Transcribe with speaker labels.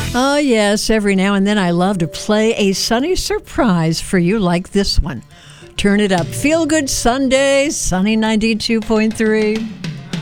Speaker 1: Oh, yes, every now and then I love to play a sunny surprise for you like this one. Turn it up. Feel Good Sunday, Sunny 92.3.